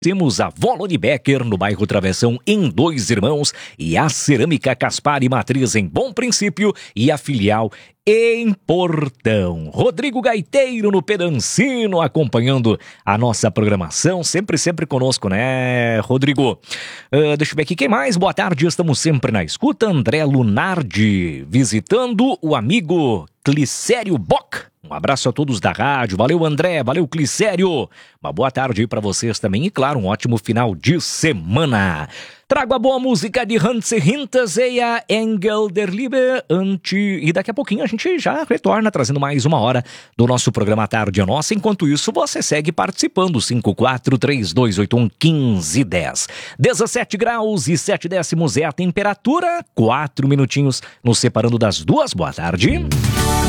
Temos a Volone Becker no bairro Travessão em Dois Irmãos e a Cerâmica Caspar e Matriz em Bom Princípio e a filial em Portão. Rodrigo Gaiteiro no Pedancino acompanhando a nossa programação, sempre conosco, né, Rodrigo? Deixa eu ver aqui, quem mais? Boa tarde, estamos sempre na escuta. André Lunardi visitando o amigo Clicério Bock. Um abraço a todos da rádio, valeu André, valeu Clicério. Uma boa tarde para vocês também e claro, um ótimo final de semana. Trago a boa música de Hans Hinterseher, Engel der Liebe, e daqui a pouquinho a gente já retorna trazendo mais uma hora do nosso programa Tarde é Nossa. Enquanto isso, você segue participando, 5432811510. 17 graus e 7 décimos é a temperatura, 4 minutinhos nos separando das 2. Boa tarde.